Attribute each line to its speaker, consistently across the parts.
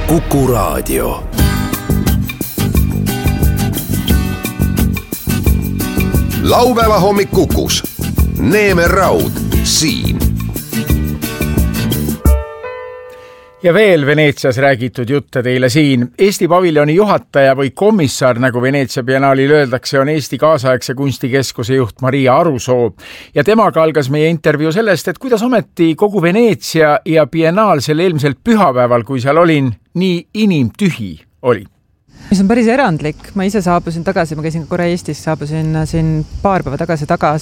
Speaker 1: Kuku Raadio. Laupäeva hommik Kukus. Neeme Raud siin.
Speaker 2: Ja veel Veneetsias räägitud jutte teile siin. Eesti paviljoni juhataja või komissar, nagu Veneetsia biennaalil öeldakse, on Eesti kaasaegse kunstikeskuse juht Maria Arusoo. Ja temaga algas meie intervjuu sellest, et kuidas ometi kogu Veneetsia ja biennaal sel eelmisel pühapäeval, kui seal olin, nii inimtühi oli.
Speaker 3: Mis on päris erandlik. Ma ise saabusin tagasi, ma käisin korra Eestis, saabusin siin paar päeva tagasi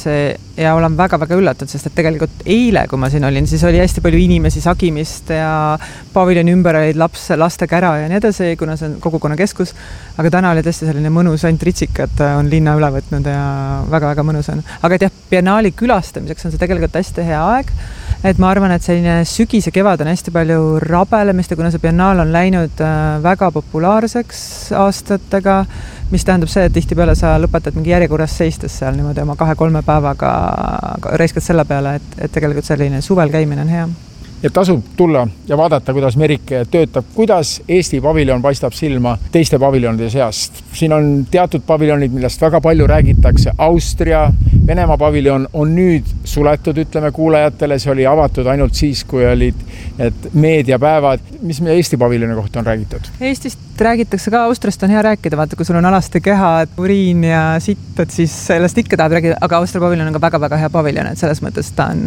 Speaker 3: ja olen väga-väga üllatunud, sest et tegelikult eile, kui ma siin olin, siis oli hästi palju inimesi, sagimist ja paviljoni ümber olid laste kära ja nii edasi, kuna see on kogukonnakeskus. Aga täna oli tõesti selline mõnus, ainult ritsikad on linna üle võtnud ja väga-väga mõnus on. Aga et jah, biennaali külastamiseks on see tegelikult hästi hea aeg. Et ma arvan, et selline sügis ja kevad on hästi palju rabelemist ja kuna see biennaal on läinud väga populaarseks aastatega, mis tähendab see, et tihtipeale sa lõpetad mingi järjekorras seistes seal niimoodi oma 2-3 päevaga reiskad selle peale, et tegelikult selline suvel käimine on hea.
Speaker 2: Ja tasub tulla ja vaadata, kuidas Merike töötab, kuidas Eesti paviljon paistab silma teiste paviljonide seast. Siin on teatud paviljonid, millest väga palju räägitakse. Austria, Venemaa paviljon on nüüd suletud, ütleme kuulajatele, see oli avatud ainult siis, kui olid need meediapäevad. Mis meie Eesti paviljoni kohta on räägitud?
Speaker 3: Eestist räägitakse ka, Austriast on hea rääkida, vaata, kui sul on alaste keha, uriin ja sitt, siis sellest ikka tahab räägida, aga Austria paviljon on ka väga-väga hea paviljon, et selles mõttes ta on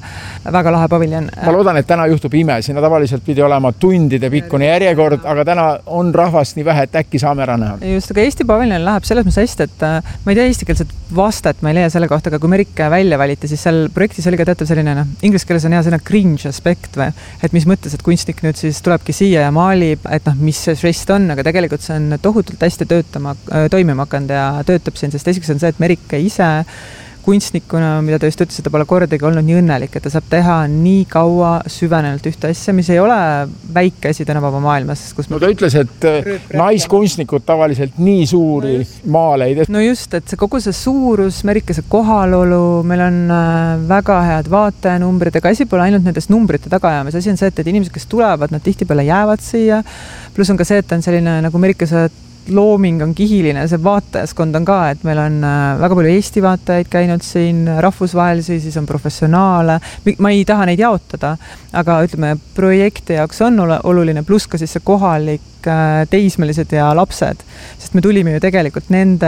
Speaker 3: väga lahe paviljon.
Speaker 2: Ma loodan, et täna juhtub ime, sinna tavaliselt pidi olema tundide pikkune järjekord, aga täna on rahvast nii vähe, et äkki saame ära näha.
Speaker 3: Just, aga Eesti paviljon läheb selles mõttes hästi, et ma ei tea eestikeelset vastet, ma ei leia selle kohta, aga kui Merike välja valiti, siis seal projektis oli ka teatav selline, inglise keeles on hea selline cringe aspekt või, et mis mõttes, et kunstnik nüüd siis tulebki siia ja maalib, et mis see žest on, aga tegelikult see on tohutult hästi toimima hakanud ja töötab siin, sest esiteks on see, et Merike ise kunstnikuna, mida ta just ütles, et ta pole kordagi olnud nii õnnelik, et ta saab teha nii kaua süvenenult ühte asja, mis ei ole väike asi tänapäeva maailmas.
Speaker 2: No ta ütles, et naiskunstnikud tavaliselt nii suuri maaleid.
Speaker 3: No just, et see kogu see suurus, Merike see kohalolu, meil on väga head vaatajanumbrid, aga asi pole ainult nendest numbrite tagaajamas. Asi on see, et inimesed, kes tulevad, nad tihtipeale jäävad siia. Plus on ka see, et on selline, nagu Merike see looming on kihiline, see vaatajaskond on ka, et meil on väga palju Eesti vaatajaid käinud siin, rahvusvahelisi, siis on professionaale. Ma ei taha neid jaotada, aga ütleme, projekti jaoks on oluline, pluss ka siis see kohalik teismelised ja lapsed, sest me tulime ju tegelikult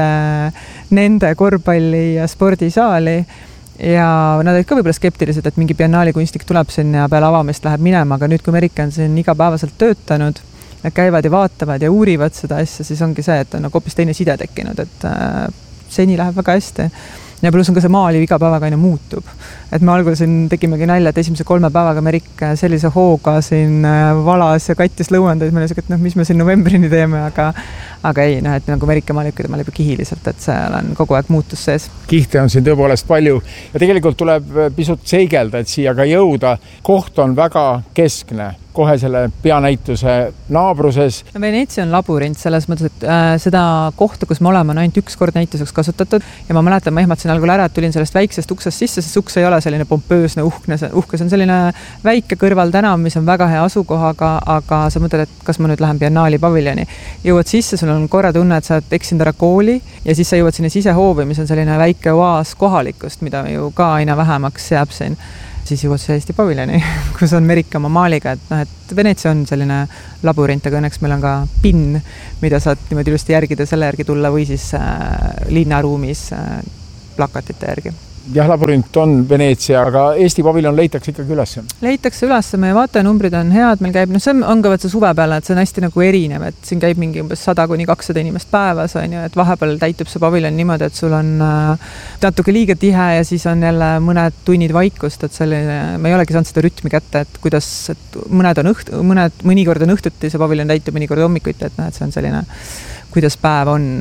Speaker 3: nende korvpalli ja spordisaali ja nad olid ka võib-olla skeptilised, et mingi biennaali kunstnik tuleb sinna ja peale avamist läheb minema, aga nüüd, kui Merike on siin igapäevaselt töötanud, nad käivad ja vaatavad ja uurivad seda asja, siis ongi see, et on hoopis teine side tekkinud, et seni läheb väga hästi. Ja pluss on ka see maaliv iga päevaga aina muutub. Et me algul siin tegimegi nalja, et esimese 3 päevaga Merike sellise hooga siin valas ja kattis lõuandaid, meil on see, et mis me siin novembrini teeme, aga ei, et nagu Merike maalib kihiliselt, et seal on kogu aeg muutus sees.
Speaker 2: Kihte on siin tõepoolest palju ja tegelikult tuleb pisut seigelda, et siia ka jõuda. Koht on väga keskne, kohe selle peanäituse naabruses.
Speaker 3: Veneetsia on labürint selles mõttes, et seda kohta, kus me oleme, on ainult üks kord näituseks kasutatud ja ma mäletan, ma ehmatasin algul ära, et tulin sellest väiksest uksest sisse, sest uks ei ole selline pompöösne uhkes, on selline väike kõrval tänav, mis on väga hea asukohaga, aga sa mõtled, et kas ma nüüd lähen biennaali paviljoni. Jõuad sisse, sul on korra tunne, et sa oled eksinud ära kooli ja siis sa jõuad sinna sisehoovi, mis on selline väike oaas kohalikust, mida ju ka aina vähemaks jääb siin. Siis jõuad see Eesti paviljoni, kus on Merike oma maaliga, et Veneetsia on selline labürint, aga õnneks meil on ka PIN, mida saad niimoodi ilusti järgida, selle järgi tulla või siis linnaruumis plakatite järgi.
Speaker 2: Jah, labürint on Veneetsia, aga Eesti paviljon leitakse ikkagi üles.
Speaker 3: Leitakse üles, meie vaatajanumbrid on head, meil käib, see on ka see suve peale, et see on hästi nagu erinev, et siin käib mingi umbes 100-200 inimest päevas, on ju, et vahepeal täitub see paviljon niimoodi, et sul on natuke liiga tihe ja siis on jälle mõned tunnid vaikust, et selline, me ei olegi saanud seda rütmi kätte, et kuidas, et mõnikord on õhtuti, see paviljon täitub, mõnikord hommikuti, et see on selline, kuidas päev on,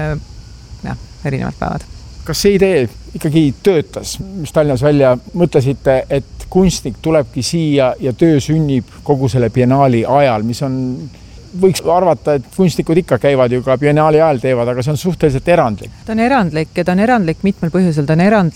Speaker 3: erinevad päevad.
Speaker 2: Kas see idee ikkagi töötas, mis Tallinnas välja mõtlesite, et kunstnik tulebki siia ja töö sünnib kogu selle biennaali ajal, mis on, võiks arvata, et kunstnikud ikka käivad ju ka biennaali ajal teevad, aga see on suhteliselt erandlik.
Speaker 3: Ta on erandlik ja ta on erandlik mitmel põhjusel. Ta on erandlik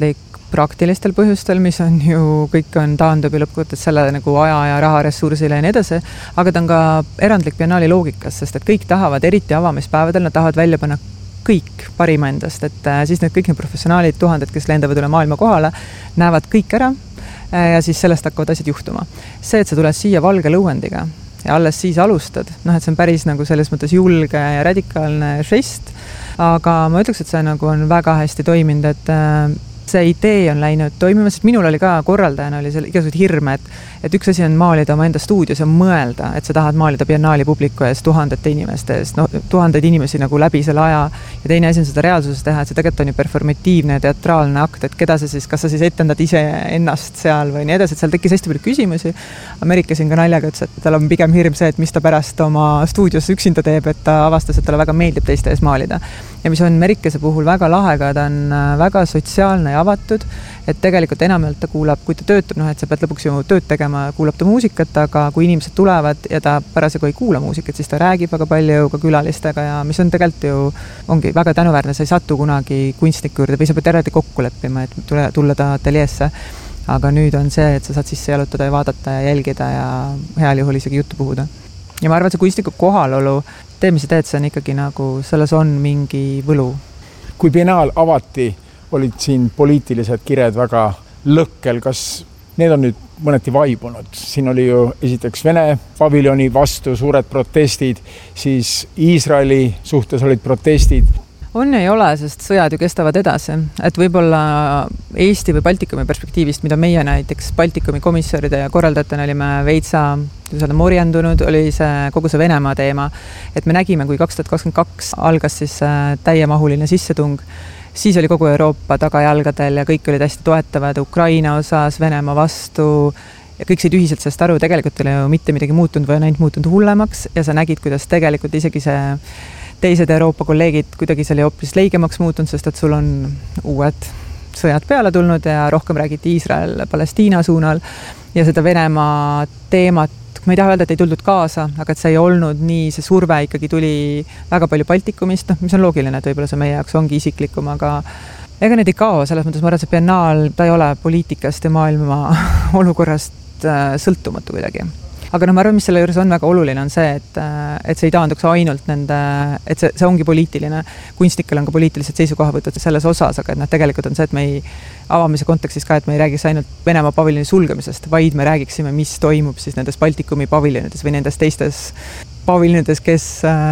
Speaker 3: praktilistel põhjustel, mis on ju, kõik on taandub ja lõppkokkuvõttes selle nagu aja ja raha ressursile ja nii edasi, aga ta on ka erandlik biennaali loogikas, sest et kõik tahavad, eriti avamispäevadel, nad tahavad välja panna kõik parima endast, et siis kõik need professionaalid, tuhanded, kes lendavad üle maailma kohale, näevad kõik ära ja siis sellest hakkavad asjad juhtuma. See, et sa tuled siia valge lõuendiga ja alles siis alustad, et see on päris nagu selles mõttes julge ja radikaalne žest, aga ma ütleks, et see nagu on väga hästi toiminud, et see idee on läinud toimima, sest minul oli ka korraldajana oli seal igasugused hirme, et üks asi on maalida oma enda stuudios ja mõelda, et sa tahad maalida biennaali publiku ees tuhandete inimeste ees, tuhandeid inimesi nagu läbi selle aja ja teine asi on seda reaalsuses teha, et see tegelikult on ju performatiivne ja teatraalne akt, et keda sa siis, kas sa siis etendad ise ennast seal või nii edasi, et seal tekkis hästi palju küsimusi. Ameerika siin ka naljaga ütles, et tal on pigem hirm see, et mis ta pärast oma stuudios üksinda teeb, et ta avastas, et talle väga meeldib teiste ees maalida. Ja mis on Ameerikase puhul väga lahega, ta on väga sotsiaalne ja avatud, et tegelikult enamjaolt ta kuulab, kui ta töötab, et sa pead lõpuks ju tööd tegema, kuulab ta muusikat, aga kui inimesed tulevad ja ta parasjagu ei kuula muusikat, siis ta räägib väga palju ka külalistega ja mis on tegelikult ju, ongi väga tänuväärne, sa ei satu kunagi kunstniku juurde või sa pead eraldi kokku leppima, et tulla ta ateljeesse. Aga nüüd on see, et sa saad sisse jalutada ja vaadata ja jälgida ja heal juhul isegi juttu puhuda. Ja ma arvan, et see kunstniku kohalolu, mis sa teed, see on ikkagi nagu, selles on mingi võlu.
Speaker 2: Kui biennaal avati, olid siin poliitilised kired väga lõkkel, kas need on nüüd mõneti vaibunud? Siin oli ju esiteks Vene paviljoni vastu suured protestid, siis Iisraeli suhtes olid protestid.
Speaker 3: On ja ei ole, sest sõjad ju kestavad edasi, et võib-olla Eesti või Baltikumi perspektiivist, mida meie näiteks Baltikumi komissaride ja korraldajatena olime veitsa morjandunud, oli see kogu see Venemaa teema, et me nägime, kui 2022 algas siis täiemahuline sissetung, siis oli kogu Euroopa tagajalgadel ja kõik olid hästi toetavad Ukraina osas, Venemaa vastu ja kõik said ühiselt sellest aru, tegelikult ei ole ju mitte midagi muutunud või on ainult muutunud hullemaks ja sa nägid, kuidas tegelikult isegi see teised Euroopa kolleegid kuidagi see oli hoopis leigemaks muutunud, sest et sul on uued sõjad peale tulnud ja rohkem räägiti Iisrael-Palestiina suunal ja seda Venemaa teemat, ma ei taha öelda, et ei tuldud kaasa, aga et see ei olnud nii, see surve ikkagi tuli väga palju Baltikumist, mis on loogiline, et võib-olla see meie jaoks ongi isiklikum, aga ega need ei kao, selles mõttes ma arvan, et see biennaal, ta ei ole poliitikast ja maailma olukorrast sõltumatu kuidagi. Aga ma arvan, mis selle juures on väga oluline, on see, et see ei taanduks ainult nende, et see ongi poliitiline. Kunstnikel on ka poliitilised seisukohavõtted selles osas, aga et tegelikult on see, et me ei avamise kontekstis ka, et me ei räägiks ainult Venemaa paviljoni sulgemisest, vaid me räägiksime, mis toimub siis nendes Baltikumi paviljonides või nendes teistes paviljonides, kes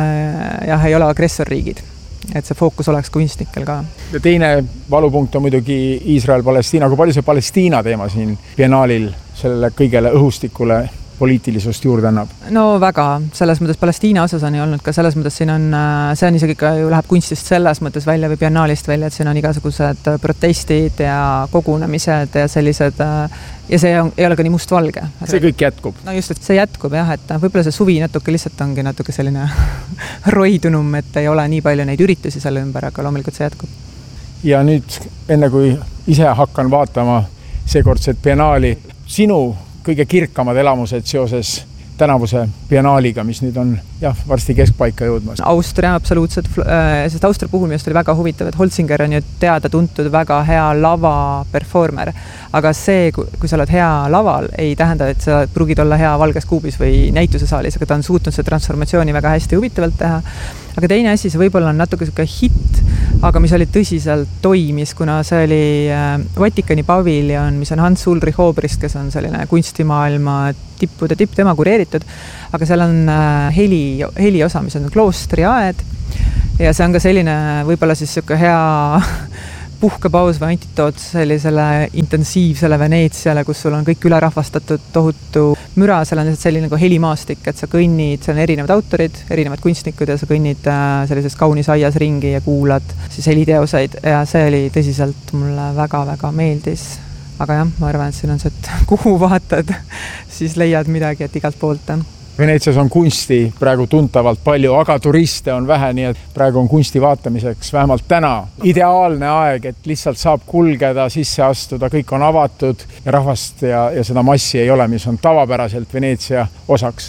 Speaker 3: ei ole agressorriigid. Et see fookus oleks kunstnikel ka.
Speaker 2: Ja teine valupunkt on muidugi Iisrael-Palestiina. Kui palju see Palestiina teema siin biennaalil sellele kõigele õhustikule poliitilisust juurde annab?
Speaker 3: No väga, selles mõttes Palestiina osas on ju olnud ka selles mõttes siin on, see on isegi ka ju läheb kunstist selles mõttes välja või biennaalist välja, et siin on igasugused protestid ja kogunemised ja sellised ja see ei ole ka nii mustvalge.
Speaker 2: See kõik jätkub?
Speaker 3: No just, et see jätkub jah, et võib-olla see suvi natuke lihtsalt ongi natuke selline roidunum, et ei ole nii palju neid üritusi selle ümber, aga loomulikult see jätkub.
Speaker 2: Ja nüüd, enne kui ise hakkan vaatama seekordset biennaali, sinu kõige kirkamad elamused seoses tänavuse biennaaliga, mis nüüd on varsti keskpaika jõudmas.
Speaker 3: Austria absoluutselt, sest Austria puhul minust oli väga huvitav, et Holzinger on ju teada tuntud väga hea lava performer, aga see, kui sa oled hea laval, ei tähenda, et sa pruugid olla hea valges kuubis või näitusesaalis, aga ta on suutnud see transformatsiooni väga hästi huvitavalt teha. Aga teine asi, see võib-olla on natuke selline hitt, aga mis oli tõsiselt toimis, kuna see oli Vatikani paviljon, mis on Hans Ulrich Obrist, kes on selline kunstimaailma tippude tipp, tema kureeritud, aga seal on heli osa, mis on kloostri aed ja see on ka selline võib-olla siis selline hea puhkepaus või antitoot sellisele intensiivsele Veneetsiale, kus sul on kõik ülerahvastatud tohutu müra, seal on selline nagu helimaastik, et sa kõnnid, seal on erinevad autorid, erinevad kunstnikud ja sa kõnnid sellises kaunis aias ringi ja kuulad siis heliteoseid ja see oli tõsiselt mulle väga-väga meeldis. Aga jah, ma arvan, et siin on see, et kuhu vaatad, siis leiad midagi, et igalt poolt.
Speaker 2: Veneetsias on kunsti praegu tuntavalt palju, aga turiste on vähe, nii et praegu on kunsti vaatamiseks vähemalt täna ideaalne aeg, et lihtsalt saab kulgeda, sisse astuda, kõik on avatud ja rahvast ja seda massi ei ole, mis on tavapäraselt Veneetsia osaks.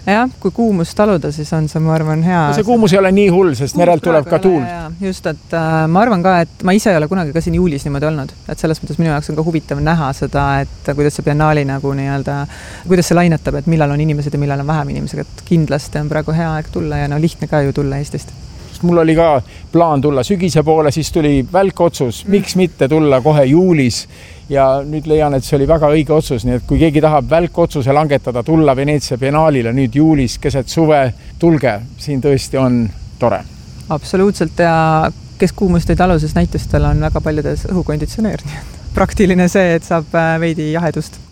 Speaker 3: jah, kui kuumus taluda, siis on see, ma arvan, hea.
Speaker 2: See kuumus ei ole nii hull, sest merelt tuleb ka tuul.
Speaker 3: Just, et ma arvan ka, et ma ise ei ole kunagi ka siin juulis niimoodi olnud. Et selles mõttes minu jaoks on ka huvitav näha seda, et kuidas see biennaali nagu nii-öelda, kuidas see lainetab, et millal on inimesed ja millal on vähem inimesed. Et kindlasti on praegu hea aeg tulla ja lihtne ka ju tulla Eestist.
Speaker 2: Mul oli ka plaan tulla sügise poole, siis tuli välkotsus, miks mitte tulla kohe juulis ja nüüd leian, et see oli väga õige otsus, nii et kui keegi tahab välkotsuse langetada, tulla Veneetsia biennaalile nüüd juulis keset suve, tulge, siin tõesti on tore.
Speaker 3: Absoluutselt ja kes kuumust ei talu, siis näitustel on väga paljudes õhukonditsioneer. Praktiline see, et saab veidi jahedust.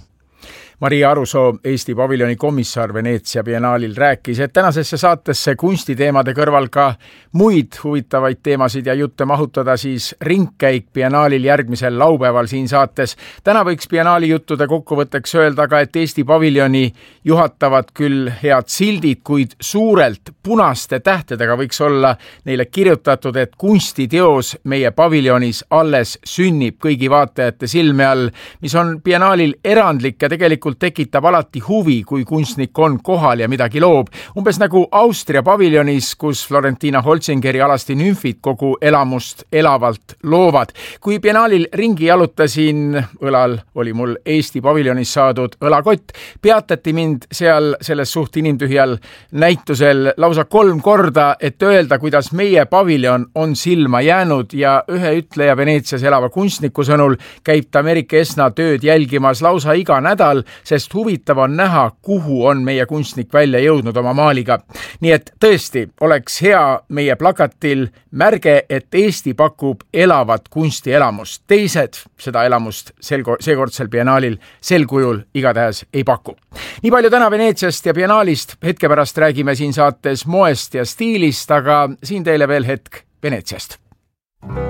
Speaker 2: Maria Arusoo, Eesti paviljoni komissar Veneetsia biennaalil rääkis, et tänasesse saatesse kunstiteemade kõrval ka muid huvitavaid teemasid ja jutte mahutada siis ringkäik biennaalil järgmisel laupäeval siin saates. Täna võiks biennaali juttude kokkuvõtteks öelda ka, et Eesti paviljoni juhatavad küll head sildid, kuid suurelt punaste tähtedega võiks olla neile kirjutatud, et kunstiteos meie paviljonis alles sünnib kõigi vaatajate silme all, mis on biennaalil erandlik ja tegelikult tekitab alati huvi, kui kunstnik on kohal ja midagi loob. Umbes nagu Austria paviljonis, kus Florentina Holzingeri alasti nümfid kogu elamust elavalt loovad. Kui biennaalil ringi jalutasin, õlal oli mul Eesti paviljonis saadud õlakott, peatati mind seal selles suht inimtühjal näitusel lausa 3 korda, et öelda, kuidas meie paviljon on silma jäänud ja ühe ütleja Veneetsias elava kunstniku sõnul käib ta Merike Esna tööd jälgimas lausa iga nädal, sest huvitav on näha, kuhu on meie kunstnik välja jõudnud oma maaliga. Nii et tõesti oleks hea meie plakatil märge, et Eesti pakub elavat kunstielamust. Teised seda elamust seekordsel biennaalil sel kujul igatahes ei paku. Nii palju täna Veneetsiast ja biennaalist. Hetke pärast räägime siin saates moest ja stiilist, aga siin teile veel hetk Veneetsiast.